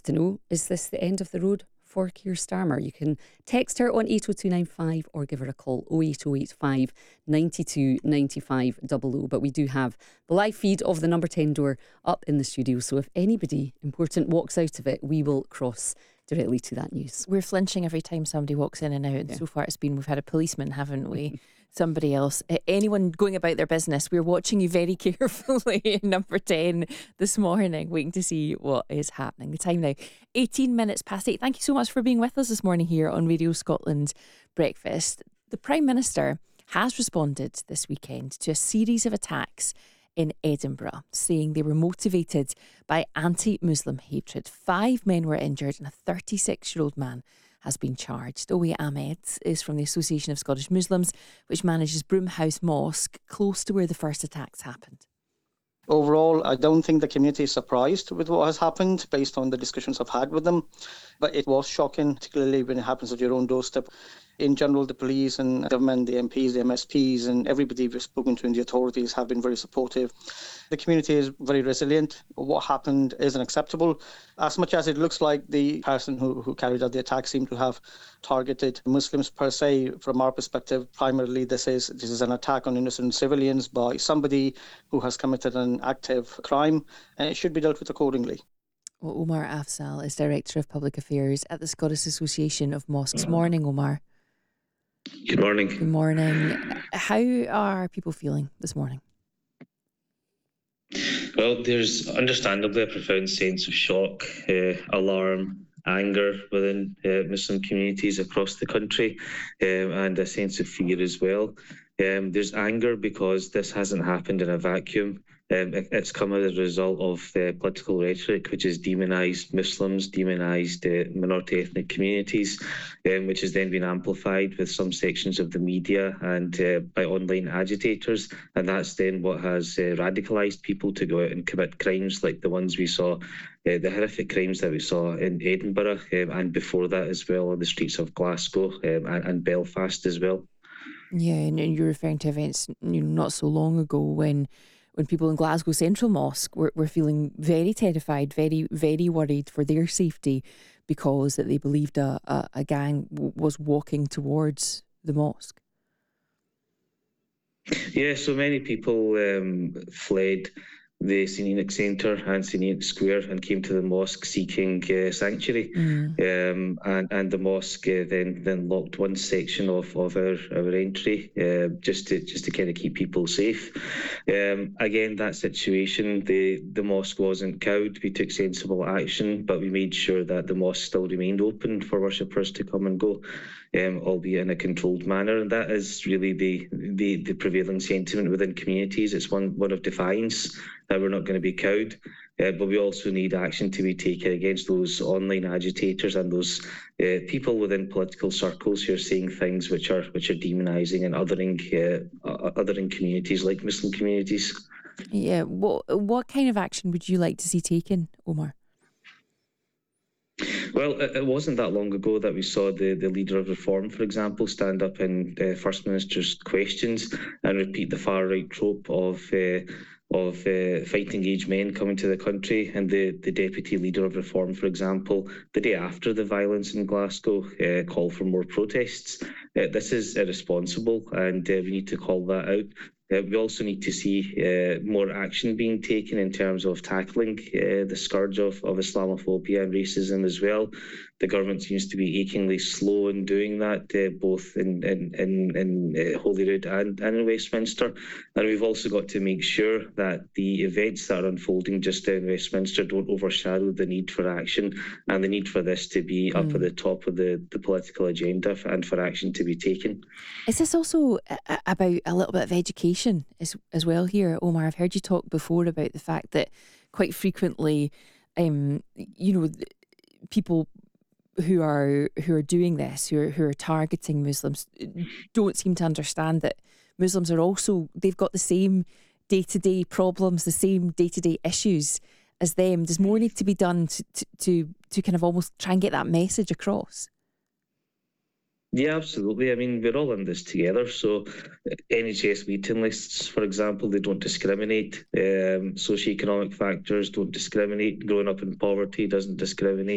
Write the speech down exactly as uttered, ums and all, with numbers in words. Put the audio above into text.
to know, is this the end of the road for Keir Starmer? You can text her on eight oh two nine five or give her a call oh eight oh eight five nine two nine five double oh. But we do have the live feed of the Number ten door up in the studio, so if anybody important walks out of it, we will cross directly to that news. We're flinching every time somebody walks in and out, and yeah. so far it's been, we've had a policeman, haven't we? Somebody else, anyone going about their business. We're watching you very carefully in Number ten this morning, waiting to see what is happening. The time now, eighteen minutes past eight. Thank you so much for being with us this morning here on Radio Scotland Breakfast. The Prime Minister has responded this weekend to a series of attacks in Edinburgh, saying they were motivated by anti-Muslim hatred. Five men were injured and a thirty-six-year-old man has been charged. Owe Ahmed is from the Association of Scottish Muslims, which manages Broomhouse Mosque, close to where the first attacks happened. Overall, I don't think the community is surprised with what has happened based on the discussions I've had with them. But it was shocking, particularly when it happens at your own doorstep. In general, the police and government, the M Ps, the M S Ps and everybody we've spoken to in the authorities have been very supportive. The community is very resilient. What happened is unacceptable. As much as it looks like the person who, who carried out the attack seemed to have targeted Muslims per se, from our perspective, primarily this is this is an attack on innocent civilians by somebody who has committed an active crime, and it should be dealt with accordingly. Well, Omar Afzal is Director of Public Affairs at the Scottish Association of Mosques. Morning, Omar. Good morning. Good morning. How are people feeling this morning? Well, there's understandably a profound sense of shock, uh, alarm, anger within uh, Muslim communities across the country, um, and a sense of fear as well. Um, there's anger because this hasn't happened in a vacuum. Um, it, it's come as a result of uh, political rhetoric, which has demonised Muslims, demonised uh, minority ethnic communities, um, which has then been amplified with some sections of the media and uh, by online agitators. And that's then what has uh, radicalised people to go out and commit crimes like the ones we saw, uh, the horrific crimes that we saw in Edinburgh, um, and before that as well on the streets of Glasgow um, and, and Belfast as well. Yeah, and you're referring to events you know, not so long ago when when people in Glasgow Central Mosque were, were feeling very terrified, very, very worried for their safety because that they believed a, a, a gang w- was walking towards the mosque. Yeah, so many people um, fled the St Centre and St Square and came to the mosque seeking uh, sanctuary. Mm. Um, and, and the mosque uh, then then locked one section of, of our, our entry uh, just to just to kind of keep people safe. Um, again, that situation, the, the mosque wasn't cowed. We took sensible action, but we made sure that the mosque still remained open for worshippers to come and go, um, albeit in a controlled manner. And that is really the, the, the prevailing sentiment within communities. It's one, one of defiance, that we're not going to be cowed, uh, but we also need action to be taken against those online agitators and those uh, people within political circles who are saying things which are which are demonising and othering uh, othering communities like Muslim communities. Yeah, what what kind of action would you like to see taken, Omar? Well, it wasn't that long ago that we saw the, the leader of Reform, for example, stand up in the First Minister's questions and repeat the far-right trope of uh, of uh, fighting-age men coming to the country. And the, the deputy leader of Reform, for example, the day after the violence in Glasgow, uh, called for more protests. Uh, this is irresponsible, and uh, we need to call that out. Uh, we also need to see uh, more action being taken in terms of tackling uh, the scourge of, of Islamophobia and racism as well. The government seems to be achingly slow in doing that, uh, both in in, in, in uh, Holyrood and, and in Westminster. And we've also got to make sure that the events that are unfolding just in Westminster don't overshadow the need for action and the need for this to be mm. up at the top of the, the political agenda and for action to be taken. Is this also a- about a little bit of education as, as well here, Omar? I've heard you talk before about the fact that quite frequently, um, you know, people who are who are doing this, who are, who are targeting Muslims, don't seem to understand that Muslims are also, they've got the same day-to-day problems, the same day-to-day issues as them. Does more need to be done to, to, to, to kind of almost try and get that message across? Yeah, absolutely. I mean, we're all in this together. So N H S waiting lists, for example, they don't discriminate. Um, socioeconomic factors don't discriminate. Growing up in poverty doesn't discriminate.